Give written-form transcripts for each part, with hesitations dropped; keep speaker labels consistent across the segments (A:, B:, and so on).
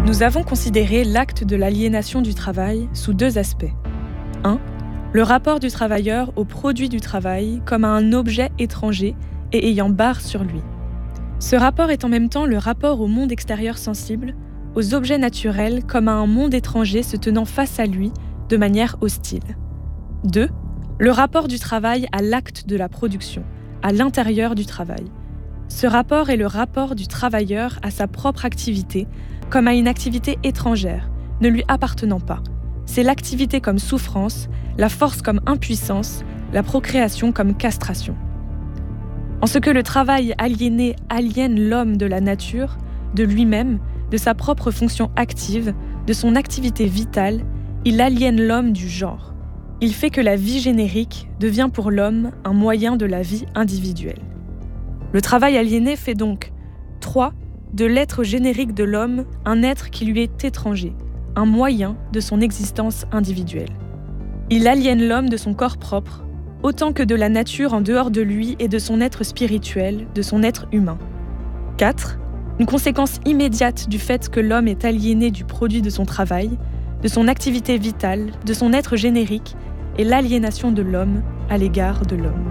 A: Nous avons considéré l'acte de l'aliénation du travail sous deux aspects. 1. Le rapport du travailleur au produit du travail comme à un objet étranger et ayant barre sur lui. Ce rapport est en même temps le rapport au monde extérieur sensible, aux objets naturels comme à un monde étranger se tenant face à lui de manière hostile. 2. Le rapport du travail à l'acte de la production, à l'intérieur du travail. Ce rapport est le rapport du travailleur à sa propre activité, comme à une activité étrangère, ne lui appartenant pas. C'est l'activité comme souffrance, la force comme impuissance, la procréation comme castration. En ce que le travail aliéné aliène l'homme de la nature, de lui-même, de sa propre fonction active, de son activité vitale, il aliène l'homme du genre. Il fait que la vie générique devient pour l'homme un moyen de la vie individuelle. Le travail aliéné fait donc 3. De l'être générique de l'homme un être qui lui est étranger, un moyen de son existence individuelle. Il aliène l'homme de son corps propre, autant que de la nature en dehors de lui et de son être spirituel, de son être humain. 4. Une conséquence immédiate du fait que l'homme est aliéné du produit de son travail, de son activité vitale, de son être générique, et l'aliénation de l'homme à l'égard de l'homme.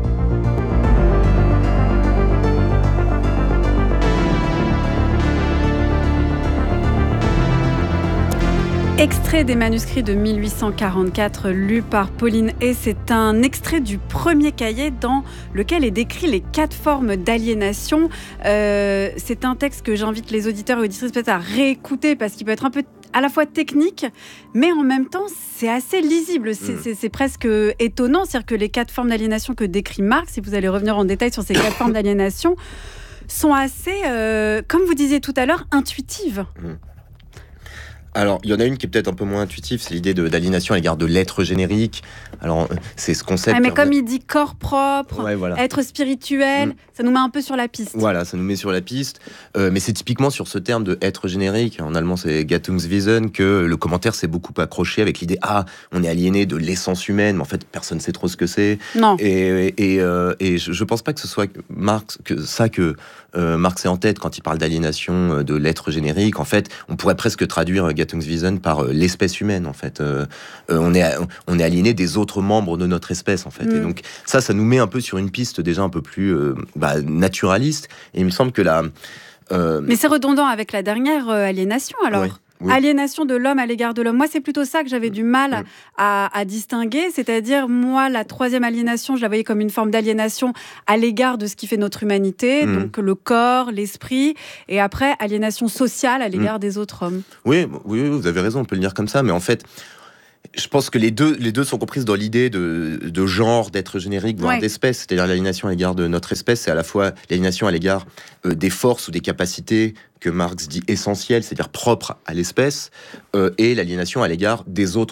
B: Extrait des manuscrits de 1844 lus par Pauline Hay. C'est un extrait du premier cahier dans lequel est décrit les 4 formes d'aliénation. C'est un texte que j'invite les auditeurs et auditrices peut-être à réécouter parce qu'il peut être un peu à la fois technique, mais en même temps, c'est assez lisible. C'est presque étonnant. C'est-à-dire que les 4 formes d'aliénation que décrit Marx, si vous allez revenir en détail sur ces 4 formes d'aliénation, sont assez, comme vous disiez tout à l'heure, intuitives.
C: Alors, il y en a une qui est peut-être un peu moins intuitive, c'est l'idée d'aliénation à l'égard de l'être générique. Alors, c'est ce concept...
B: Ah, mais comme il dit corps propre,
C: ouais, voilà.
B: Être spirituel, ça nous met un peu sur la piste.
C: Voilà, ça nous met sur la piste. Mais c'est typiquement sur ce terme de être générique, en allemand c'est Gattungswesen, que le commentaire s'est beaucoup accroché avec l'idée « Ah, on est aliéné de l'essence humaine », mais en fait, personne ne sait trop ce que c'est.
B: Non.
C: Et je pense pas que ce soit Marx ait en tête quand il parle d'aliénation de l'être générique. En fait, on pourrait presque traduire Gattungswesen par l'espèce humaine, en fait. On est aliéné des autres membres de notre espèce, en fait. Et donc, ça nous met un peu sur une piste déjà un peu plus naturaliste. Et il me semble que
B: Mais c'est redondant avec la dernière aliénation, alors. Oui. Aliénation de l'homme à l'égard de l'homme. Moi, c'est plutôt ça que j'avais du mal à distinguer. C'est-à-dire, moi, la 3e aliénation, je la voyais comme une forme d'aliénation à l'égard de ce qui fait notre humanité, donc le corps, l'esprit, et après, aliénation sociale à l'égard des autres hommes.
C: Oui, vous avez raison, on peut le dire comme ça, mais en fait, je pense que les deux sont comprises dans l'idée de genre, d'être générique, voire d'espèce. C'est-à-dire l'aliénation à l'égard de notre espèce, c'est à la fois l'aliénation à l'égard des forces ou des capacités que Marx dit essentielles, c'est-à-dire propres à l'espèce, et l'aliénation à l'égard des autres